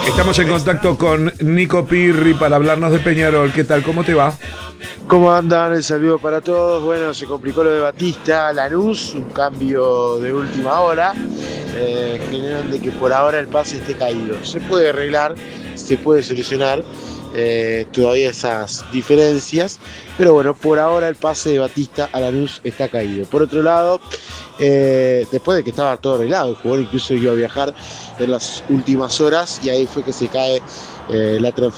Estamos en contacto con Nico Pirri para hablarnos de Peñarol. ¿Qué tal? ¿Cómo te va? ¿Cómo andan? El saludo para todos. Bueno, se complicó lo de Batista, Lanús, un cambio de última hora, generan de que por ahora el pase esté caído. Se puede arreglar, se puede solucionar todavía esas diferencias, pero bueno, por ahora el pase de Batista a Lanús está caído. Por otro lado, después de que estaba todo arreglado, el jugador incluso iba a viajar en las últimas horas y ahí fue que se cae la transferencia.